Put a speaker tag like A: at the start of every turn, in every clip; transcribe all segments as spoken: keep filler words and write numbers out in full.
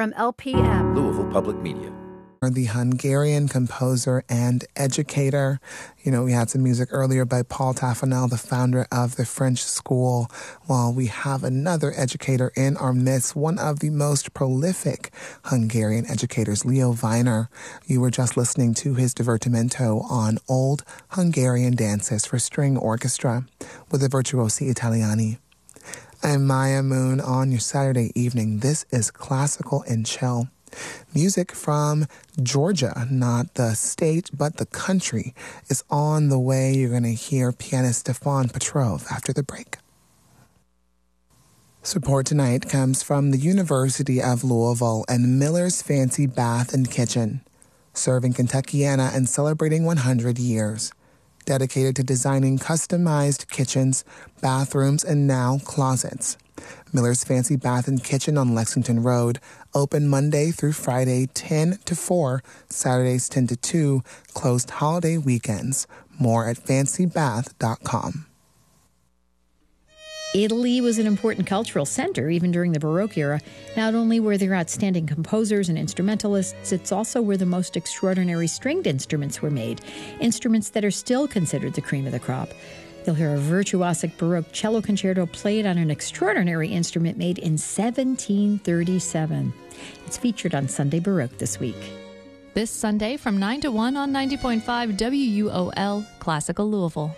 A: From L P M,
B: Louisville Public Media.
C: The Hungarian composer and educator. You know, we had some music earlier by Paul Taffanel, the founder of the French School. While we have another educator in our midst, one of the most prolific Hungarian educators, Leo Weiner. You were just listening to his divertimento on old Hungarian dances for string orchestra with the Virtuosi Italiani. I'm Maya Moon on your Saturday evening. This is Classical and Chill. Music from Georgia, not the state, but the country, is on the way. You're going to hear pianist Stefan Petrov after the break. Support tonight comes from the University of Louisville and Miller's Fancy Bath and Kitchen, serving Kentuckiana and celebrating one hundred years. Dedicated to designing customized kitchens, bathrooms, and now closets. Miller's Fancy Bath and Kitchen on Lexington Road, open Monday through Friday ten to four, Saturdays ten to two, closed holiday weekends. More at fancy bath dot com.
D: Italy was an important cultural center even during the Baroque era. Not only were there outstanding composers and instrumentalists, it's also where the most extraordinary stringed instruments were made, instruments that are still considered the cream of the crop. You'll hear a virtuosic Baroque cello concerto played on an extraordinary instrument made in seventeen thirty-seven. It's featured on Sunday Baroque this week.
E: This Sunday from nine to one on ninety point five W U O L, Classical Louisville.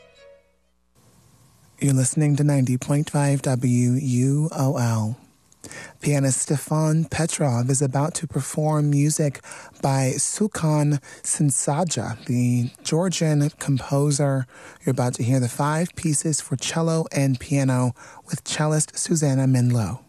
C: You're listening to ninety point five W U O L. Pianist Stefan Petrov is about to perform music by Sukan Sinsaja, the Georgian composer. You're about to hear the five pieces for cello and piano with cellist Susanna Menlo.